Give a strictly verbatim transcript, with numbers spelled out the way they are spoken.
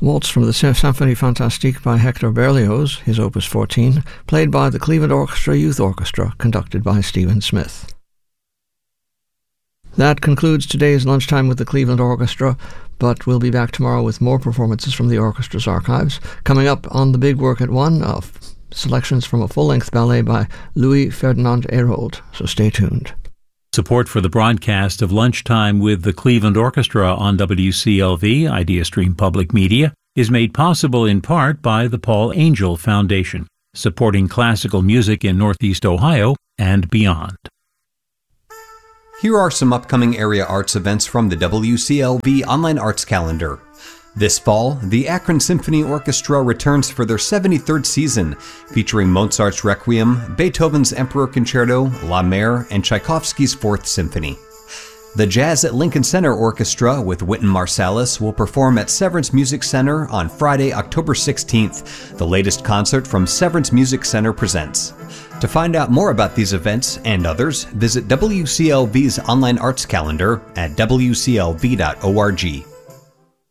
Waltz from the Symphonie Fantastique by Hector Berlioz, his Opus fourteen, played by the Cleveland Orchestra Youth Orchestra, conducted by Stephen Smith. That concludes today's Lunchtime with the Cleveland Orchestra, but we'll be back tomorrow with more performances from the orchestra's archives. Coming up on The Big Work at one, uh, selections from a full-length ballet by Louis Ferdinand Hérold, so stay tuned. Support for the broadcast of Lunchtime with the Cleveland Orchestra on W C L V, IdeaStream Public Media, is made possible in part by the Paul Angel Foundation, supporting classical music in Northeast Ohio and beyond. Here are some upcoming area arts events from the W C L V Online Arts Calendar. This fall, the Akron Symphony Orchestra returns for their seventy-third season, featuring Mozart's Requiem, Beethoven's Emperor Concerto, La Mer, and Tchaikovsky's Fourth Symphony. The Jazz at Lincoln Center Orchestra with Wynton Marsalis will perform at Severance Music Center on Friday, October sixteenth, the latest concert from Severance Music Center presents. To find out more about these events and others, visit W C L V's online arts calendar at W C L V dot org.